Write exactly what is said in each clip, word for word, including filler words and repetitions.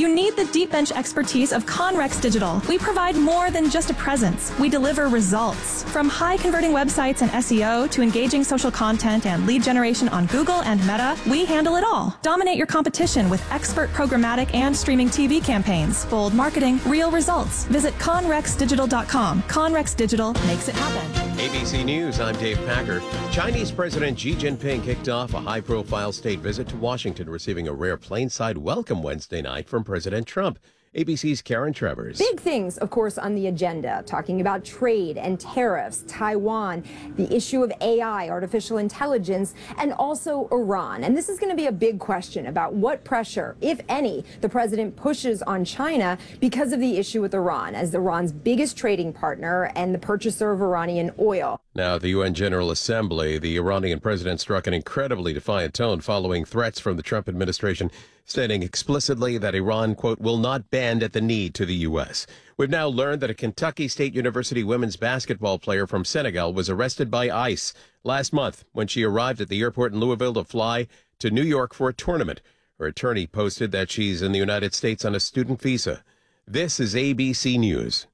You need the deep bench expertise of Conrex Digital. We provide more than just a presence. We deliver results. From high-converting websites and S E O to engaging social content and lead generation on Google and Meta, we handle it all. Dominate your competition with expert programmatic and streaming T V campaigns. Bold marketing, real results. Visit conrex digital dot com. Conrex Digital makes it happen. A B C News, I'm Dave Packer. Chinese President Xi Jinping kicked off a high-profile state visit to Washington, receiving a rare plainside welcome Wednesday night from President Trump. A B C's Karen Travers. Big things, of course, on the agenda, talking about trade and tariffs, Taiwan, the issue of A I, artificial intelligence, and also Iran. And this is going to be a big question about what pressure, if any, the president pushes on China because of the issue with Iran, as Iran's biggest trading partner and the purchaser of Iranian oil. Now, at the U N General Assembly, the Iranian president struck an incredibly defiant tone following threats from the Trump administration, stating explicitly that Iran, quote, will not bend at the knee to the U S. We've now learned that a Kentucky State University women's basketball player from Senegal was arrested by ICE last month when she arrived at the airport in Louisville to fly to New York for a tournament. Her attorney posted that she's in the United States on a student visa. This is A B C News.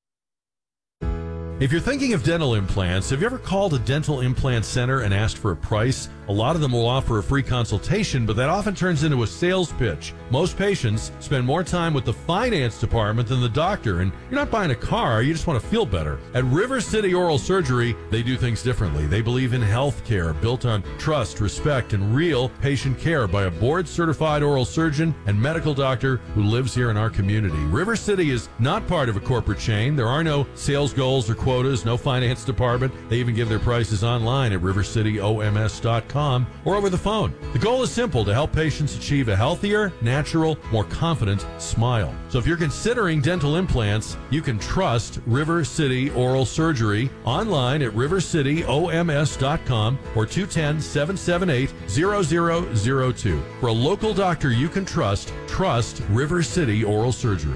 If you're thinking of dental implants, have you ever called a dental implant center and asked for a price? A lot of them will offer a free consultation, but that often turns into a sales pitch. Most patients spend more time with the finance department than the doctor, and you're not buying a car, you just want to feel better. At River City Oral Surgery, they do things differently. They believe in health care built on trust, respect, and real patient care by a board-certified oral surgeon and medical doctor who lives here in our community. River City is not part of a corporate chain. There are no sales goals or quotas, no finance department. They even give their prices online at river city o m s dot com or over the phone. The goal is simple: to help patients achieve a healthier, natural, more confident smile. So if you're considering dental implants, you can trust River City Oral Surgery online at river city o m s dot com or two one zero, seven seven eight, zero zero zero two. For a local doctor you can trust, trust River City Oral Surgery.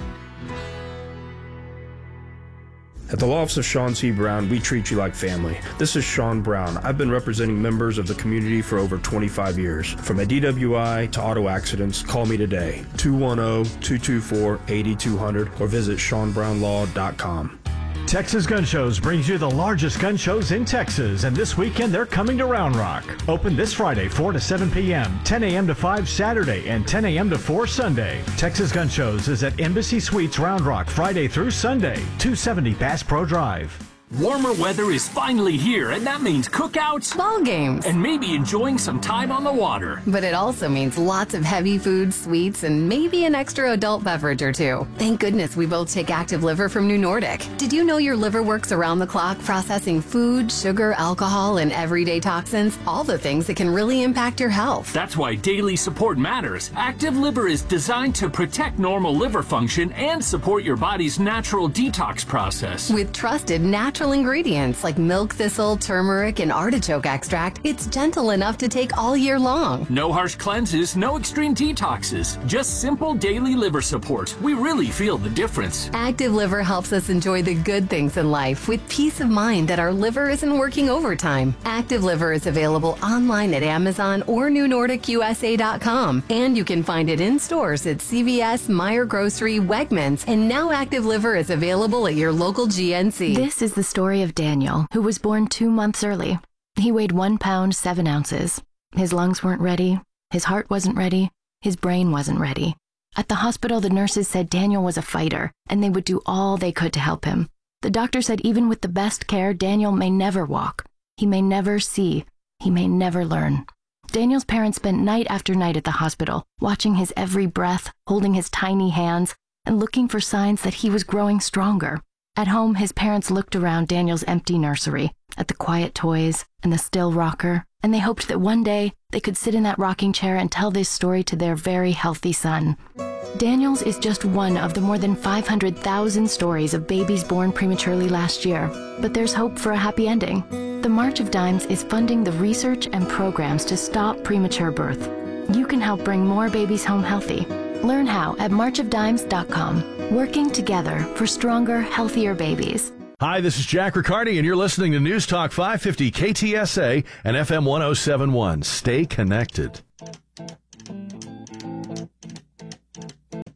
At the law office of Sean C. Brown, we treat you like family. This is Sean Brown. I've been representing members of the community for over twenty-five years. From a D W I to auto accidents, call me today, two one zero, two two four, eight two zero zero, or visit sean brown law dot com. Texas Gun Shows brings you the largest gun shows in Texas, and this weekend they're coming to Round Rock. Open this Friday, four to seven p.m., ten a.m. to five Saturday, and ten a.m. to four Sunday. Texas Gun Shows is at Embassy Suites Round Rock Friday through Sunday, two seventy Bass Pro Drive. Warmer weather is finally here, and that means cookouts, ball games, and maybe enjoying some time on the water. But it also means lots of heavy food, sweets, and maybe an extra adult beverage or two. Thank goodness we both take Active Liver from New Nordic. Did you know your liver works around the clock processing food, sugar, alcohol, and everyday toxins? All the things that can really impact your health. That's why daily support matters. Active Liver is designed to protect normal liver function and support your body's natural detox process. With trusted natural ingredients like milk thistle, turmeric, and artichoke extract, it's gentle enough to take all year long. No harsh cleanses, no extreme detoxes, just simple daily liver support. We really feel the difference. Active Liver helps us enjoy the good things in life with peace of mind that our liver isn't working overtime. Active Liver is available online at Amazon or new nordic u s a dot com, and you can find it in stores at C V S, Meijer Grocery, Wegmans, and now Active Liver is available at your local G N C. This is the story of Daniel, who was born two months early. He weighed one pound, seven ounces. His lungs weren't ready. His heart wasn't ready. His brain wasn't ready. At the hospital, the nurses said Daniel was a fighter, and they would do all they could to help him. The doctor said even with the best care, Daniel may never walk. He may never see. He may never learn. Daniel's parents spent night after night at the hospital, watching his every breath, holding his tiny hands, and looking for signs that he was growing stronger. At home, his parents looked around Daniel's empty nursery, at the quiet toys and the still rocker, and they hoped that one day they could sit in that rocking chair and tell this story to their very healthy son. Daniel's is just one of the more than five hundred thousand stories of babies born prematurely last year, but there's hope for a happy ending. The March of Dimes is funding the research and programs to stop premature birth. You can help bring more babies home healthy. Learn how at march of dimes dot com. Working together for stronger, healthier babies. Hi, this is Jack Riccardi, and you're listening to News Talk five fifty K T S A and F M one oh seven point one. Stay connected.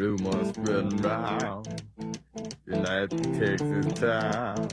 rumors spreading round United Texas town.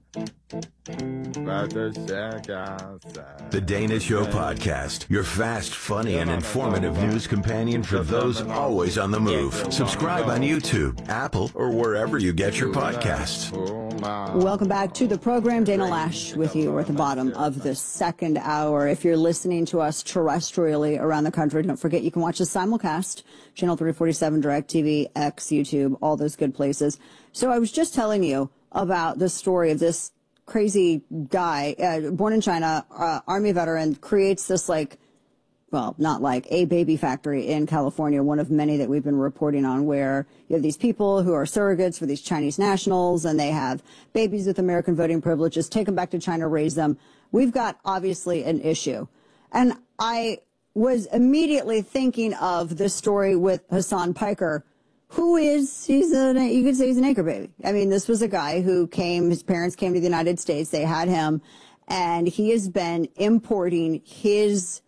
About to shack outside. The Dana Show Podcast, your fast, funny, and informative news companion for those always on the move. Subscribe on YouTube, Apple, or wherever you get your podcasts. Welcome back to the program. Dana Lash with you. We're at the bottom of the second hour. If you're listening to us terrestrially around the country, don't forget you can watch the simulcast, Channel three forty-seven, DirecTV, X, YouTube, all those good places. So I was just telling you about the story of this crazy guy, uh, born in China, uh, Army veteran, creates this like, well, not like a baby factory in California, one of many that we've been reporting on, where you have these people who are surrogates for these Chinese nationals, and they have babies with American voting privileges, take them back to China, raise them. We've got obviously an issue. And I was immediately thinking of this story with Hassan Piker, who is, he's a, you could say he's an anchor baby. I mean, this was a guy who came, his parents came to the United States, they had him, and he has been importing his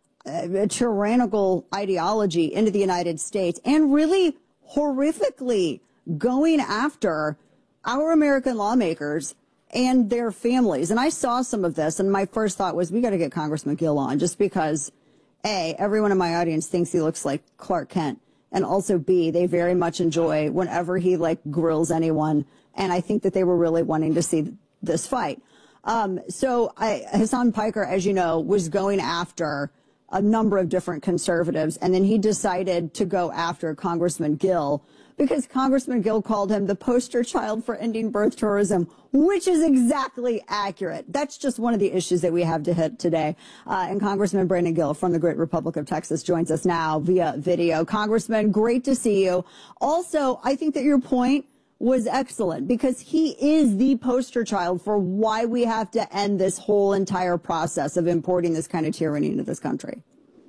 uh, tyrannical ideology into the United States and really horrifically going after our American lawmakers and their families. And I saw some of this, and my first thought was, we got to get Congressman Gill on, just because, A, everyone in my audience thinks he looks like Clark Kent. And also, B, they very much enjoy whenever he, like, grills anyone. And I think that they were really wanting to see this fight. Um, so I, Hassan Piker, as you know, was going after a number of different conservatives. And then he decided to go after Congressman Gill because Congressman Gill called him the poster child for ending birth tourism, which is exactly accurate. That's just one of the issues that we have to hit today. Uh, and Congressman Brandon Gill from the Great Republic of Texas joins us now via video. Congressman, great to see you. Also, I think that your point was excellent because he is the poster child for why we have to end this whole entire process of importing this kind of tyranny into this country.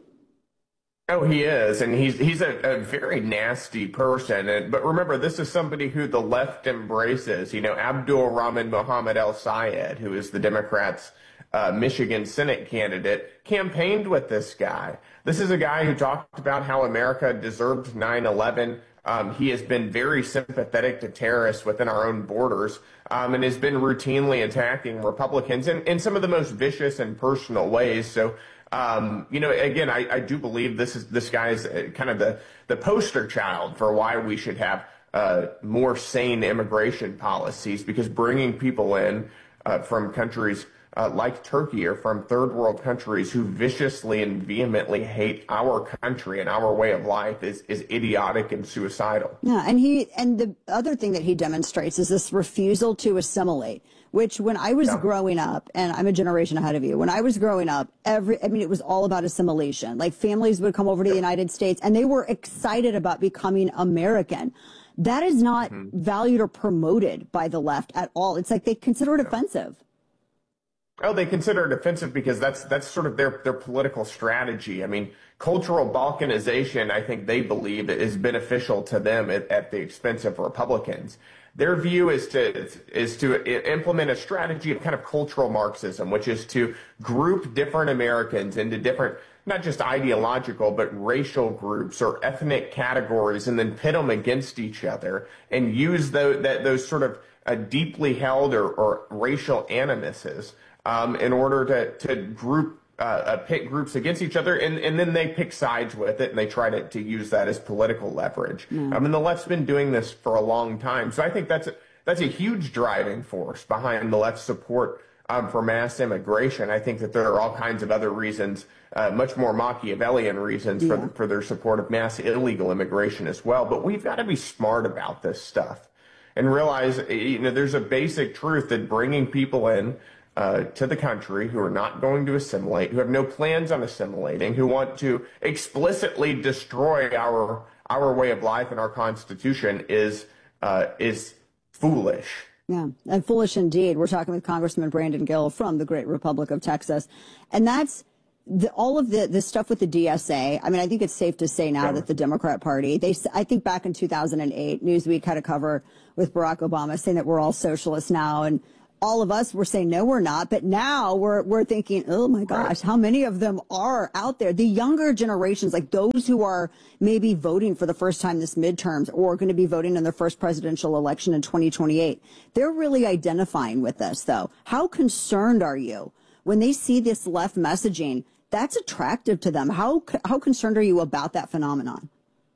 Oh, he is, and he's he's a, a very nasty person. And, but remember, this is somebody who the left embraces. You know, Abdul Rahman Mohammed El Sayed, who is the Democrats' uh, Michigan Senate candidate, campaigned with this guy. This is a guy who talked about how America deserved nine eleven. Um, he has been very sympathetic to terrorists within our own borders, um, and has been routinely attacking Republicans in, in some of the most vicious and personal ways. So. Um, you know, again, I, I do believe this is this guy's kind of the, the poster child for why we should have uh, more sane immigration policies, because bringing people in uh, from countries uh, like Turkey or from third world countries who viciously and vehemently hate our country and our way of life is, is idiotic and suicidal. Yeah, and he and the other thing that he demonstrates is this refusal to assimilate, which when I was yeah. growing up, and I'm a generation ahead of you, when I was growing up, every, I mean, it was all about assimilation. Like families would come over to the United States and they were excited about becoming American. That is not mm-hmm. valued or promoted by the left at all. It's like they consider it offensive. Oh, they consider it offensive because that's that's sort of their, their political strategy. I mean, cultural balkanization, I think they believe, is beneficial to them at, at the expense of Republicans. Their view is to is to implement a strategy of kind of cultural Marxism, which is to group different Americans into different, not just ideological, but racial groups or ethnic categories, and then pit them against each other and use those, that, those sort of uh, deeply held or, or racial animuses um, in order to, to group Uh, uh, pit groups against each other, and, and then they pick sides with it, and they try to, to use that as political leverage. Mm. I mean, the left's been doing this for a long time, so I think that's a, that's a huge driving force behind the left's support um, for mass immigration. I think that there are all kinds of other reasons, uh, much more Machiavellian reasons yeah. for, for their support of mass illegal immigration as well. But we've got to be smart about this stuff and realize, you know, there's a basic truth that bringing people in Uh, to the country who are not going to assimilate, who have no plans on assimilating, who want to explicitly destroy our our way of life and our Constitution is uh, is foolish. Yeah, and foolish indeed. We're talking with Congressman Brandon Gill from the Great Republic of Texas, and that's the, all of the the stuff with the D S A. I mean, I think it's safe to say now yeah. that the Democrat Party, they, I think back in two thousand eight, Newsweek had a cover with Barack Obama saying that we're all socialists now, and all of us were saying, no, we're not. But now we're, we're thinking, oh my gosh, how many of them are out there? The younger generations, like those who are maybe voting for the first time this midterms or going to be voting in their first presidential election in twenty twenty-eight, they're really identifying with this, though. How concerned are you when they see this left messaging? That's attractive to them. How, how concerned are you about that phenomenon?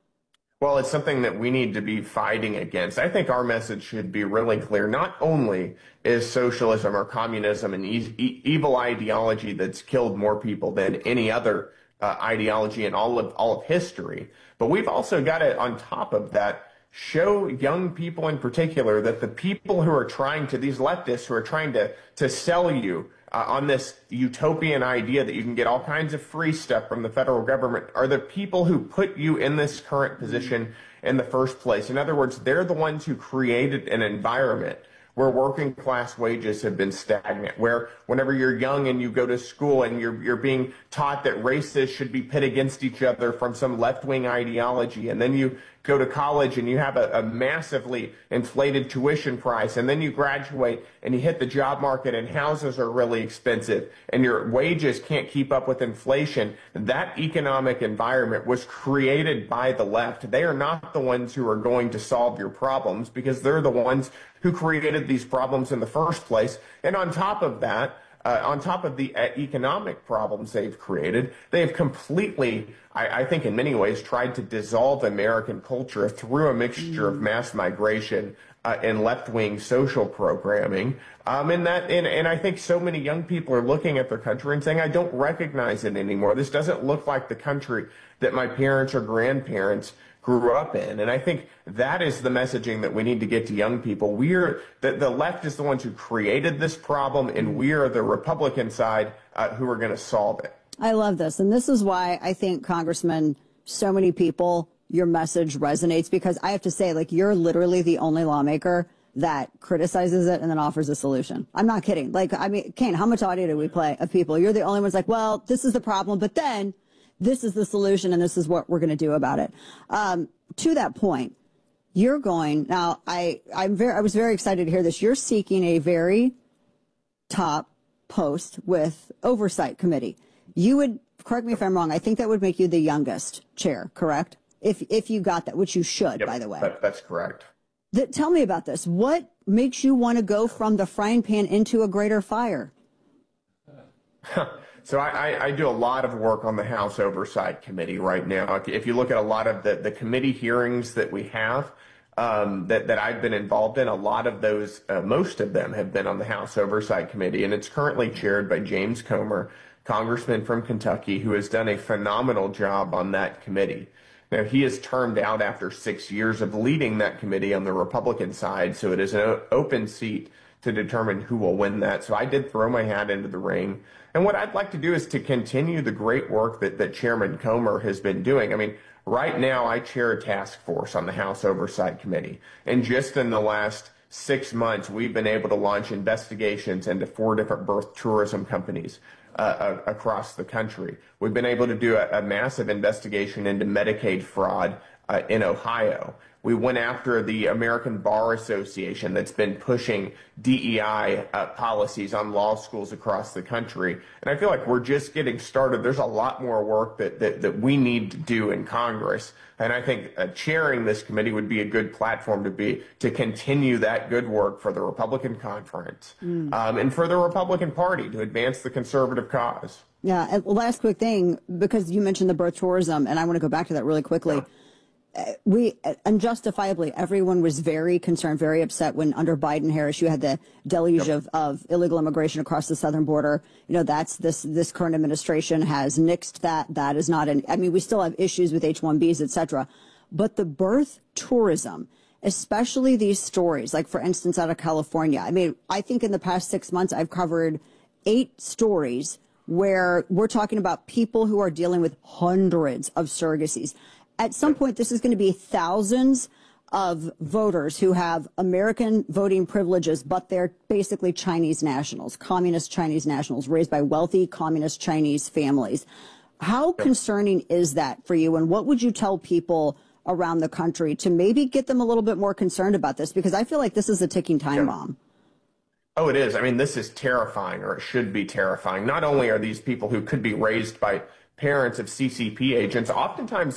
Well, it's something that we need to be fighting against. I think our message should be really clear. Not only is socialism or communism an e- e- evil ideology that's killed more people than any other uh, ideology in all of all of history, but we've also got to, on top of that, show young people in particular that the people who are trying to, these leftists who are trying to, to sell you Uh, on this utopian idea that you can get all kinds of free stuff from the federal government are the people who put you in this current position in the first place. In other words, they're the ones who created an environment where working class wages have been stagnant, where whenever you're young and you go to school and you're, you're being taught that races should be pit against each other from some left-wing ideology, and then you go to college and you have a, a massively inflated tuition price, and then you graduate and you hit the job market and houses are really expensive and your wages can't keep up with inflation. That economic environment was created by the left. They are not the ones who are going to solve your problems because they're the ones who created these problems in the first place. And on top of that, Uh, on top of the uh, economic problems they've created, they have completely, I, I think in many ways, tried to dissolve American culture through a mixture of mass migration uh, and left-wing social programming. Um, and that, and, and I think so many young people are looking at their country and saying, I don't recognize it anymore. This doesn't look like the country that my parents or grandparents grew up in. And I think that is the messaging that we need to get to young people. We're the, the left is the ones who created this problem, and we are the Republican side uh, who are going to solve it. I love this. And this is why I think, Congressman, so many people, your message resonates, because I have to say, like, you're literally the only lawmaker that criticizes it and then offers a solution. I'm not kidding. Like, I mean, Kane, how much audio do we play of people? You're the only ones like, well, this is the problem, but then this is the solution, and this is what we're going to do about it. Um, to that point, you're going now. I I'm very I was very excited to hear this. You're seeking a very top post with oversight committee. You would, correct me if I'm wrong, I think that would make you the youngest chair, correct? If if you got that, which you should, Yep, by the way. That, that's correct. Th- tell me about this. What makes you want to go from the frying pan into a greater fire? So I, I, I do a lot of work on the House Oversight Committee right now. If you look at a lot of the, the committee hearings that we have, um, that, that I've been involved in, a lot of those, uh, most of them have been on the House Oversight Committee, and it's currently chaired by James Comer, congressman from Kentucky, who has done a phenomenal job on that committee. Now, he is termed out after six years of leading that committee on the Republican side, so it is an open seat to determine who will win that. So I did throw my hat into the ring. And what I'd like to do is to continue the great work that, that Chairman Comer has been doing. I mean, right now I chair a task force on the House Oversight Committee. And just in the last six months, we've been able to launch investigations into four different birth tourism companies uh, across the country. We've been able to do a, a massive investigation into Medicaid fraud uh, in Ohio. We went after the American Bar Association that's been pushing D E I uh, policies on law schools across the country. And I feel like we're just getting started. There's a lot more work that, that, that we need to do in Congress. And I think uh, chairing this committee would be a good platform to be to continue that good work for the Republican conference mm. um, and for the Republican Party to advance the conservative cause. Yeah. And last quick thing, because you mentioned the birth tourism, and I want to go back to that really quickly. Yeah. We unjustifiably, everyone was very concerned, very upset when under Biden Harris you had the deluge yep. of, of illegal immigration across the southern border. You know, that's this this current administration has nixed that. That is not an. I mean, we still have issues with H one Bs, et cetera. But the birth tourism, especially these stories, like for instance out of California. I mean, I think in the past six months I've covered eight stories where we're talking about people who are dealing with hundreds of surrogacies. At some point, this is going to be thousands of voters who have American voting privileges, but they're basically Chinese nationals, communist Chinese nationals raised by wealthy communist Chinese families. How concerning is that for you? And what would you tell people around the country to maybe get them a little bit more concerned about this? Because I feel like this is a ticking time bomb. Oh, it is. I mean, this is terrifying, or it should be terrifying. Not only are these people who could be raised by parents of C C P agents, oftentimes